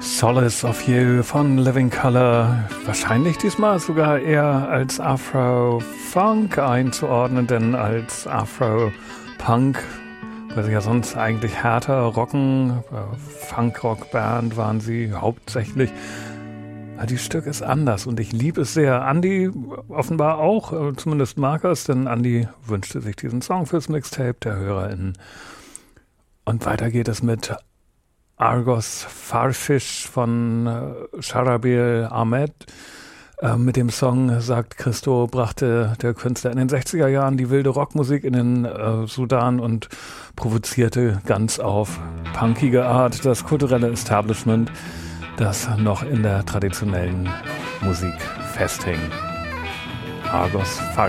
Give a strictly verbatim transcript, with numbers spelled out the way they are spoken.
Solace of You von Living Colour, wahrscheinlich diesmal sogar eher als Afro-Funk einzuordnen, denn als Afro-Punk, weil sie ja sonst eigentlich härter rocken, Funk-Rock-Band waren sie hauptsächlich. Die Stück ist anders und ich liebe es sehr. Andi offenbar auch, zumindest mag er es, denn Andi wünschte sich diesen Song fürs Mixtape der HörerInnen. Und weiter geht es mit Argos Farfish von äh, Sharabil Ahmed. Äh, mit dem Song, sagt Christo, brachte der Künstler in den sechziger Jahren die wilde Rockmusik in den äh, Sudan und provozierte ganz auf punkige Art das kulturelle Establishment, das noch in der traditionellen Musik festhing. Argos Farfish.